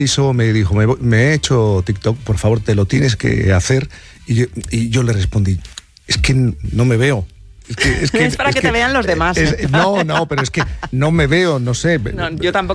Eso me dijo, me he hecho TikTok, por favor, te lo tienes que hacer. Y yo le respondí, es que no me veo. Es para que te vean los demás. No, pero es que no me veo, no sé. No, yo tampoco.